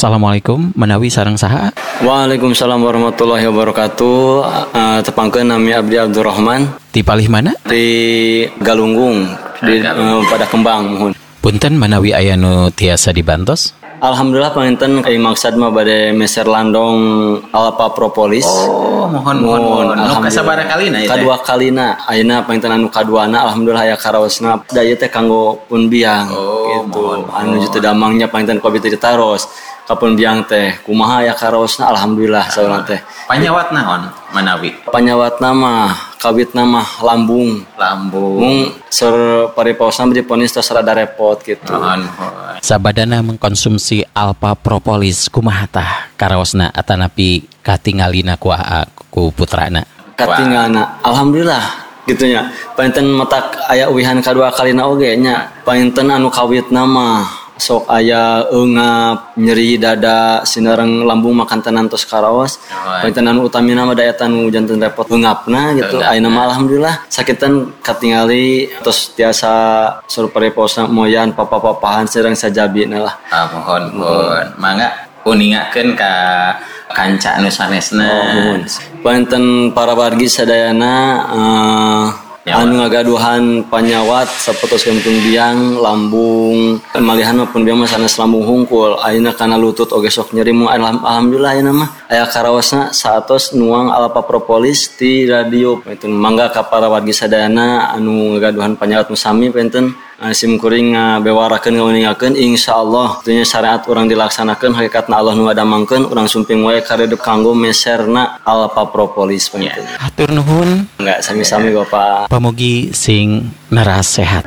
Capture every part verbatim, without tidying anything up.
Assalamualaikum, menawi sareng saha. Waalaikumsalam warahmatullahi wabarakatuh. Uh, tepangkeun nami Abdi Abdurrahman. Di palih mana? Di Galunggung, di uh, pada Kembang mohon. Punten menawi aya nu tiasa dibantos. Alhamdulillah panginten ai maksad mah bade meser landong alpa propolis. Oh, mohon mohon mohon. Nu kasabaraha kalina ieu? Kadua kalina. Ayeuna panginten anu kaduana alhamdulillah aya karaosna da ieu teh kanggo pun biang. Oh, gitu. Mohon, anu teu damangnya panginten ku abdi ditaros. Kapun biang teh kumaha aya karaosna alhamdulillah saurang teh. Panyawat naon menawi? Panyawat nama kawit nama lambung. Lambung. Mung sur pariposna diponis tos rada repot gitu. Mohon mohon. Sabadana mengkonsumsi alpha propolis kumaha tah karaosna atanapi katingalina ku ku putrana? Katingalna alhamdulillah gitunya. Panten matak aya uwihan kadua kalina oge nya. Panten anu kawit nama sok aya eungap nyeri dada sinareng lambung makan tenan tos karaos. Panten anu utamina mah daya tanu janten repot eungapna gitu. Ayeuna mah alhamdulillah sakitan katingali tos tiasa sur pareposna moyan papa-papahan sareng sajabina lah. Ah mohon mohon. Mangga uningakeun ka kanca anu sanesna. Oh, mohon. Panten para wargi sadayana uh, anu ngagaduhan panyawat sapotos gentung biang lambung malihan maupun biang mah sanes lambung hungkul ayeuna kana lutut oge sok nyeri mung alhamdulillah ayeuna mah aya karaosna saatos nuang alpha propolis ti radio penten mangga ka para wargi sadayana anu ngagaduhan panyawat nu sami penten sim kuring bewarakeun ngeuningakeun insyaallah tuluy syariat urang dilaksanakeun hakikatna Allah nu ngadamangkeun urang sumping wae karedep kanggo meserna alpha propolis penten. Hatur nuhun. Enggak sami-sami Bapak. Pamugi sing neras sehat.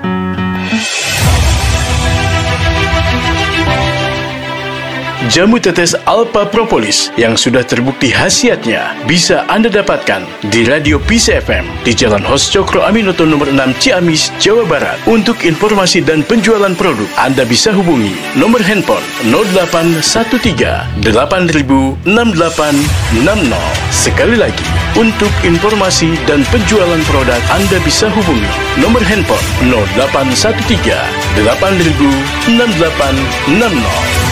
Jamu tetes Alpha Propolis yang sudah terbukti khasiatnya bisa Anda dapatkan di Radio Peace F M di Jalan Hos Cokro Aminoto nomor enam Ciamis, Jawa Barat. Untuk informasi dan penjualan produk, Anda bisa hubungi nomor handphone nol delapan satu tiga delapan nol enam delapan enam nol. Sekali lagi, untuk informasi dan penjualan produk, Anda bisa hubungi nomor handphone nol delapan satu tiga delapan nol enam delapan enam nol.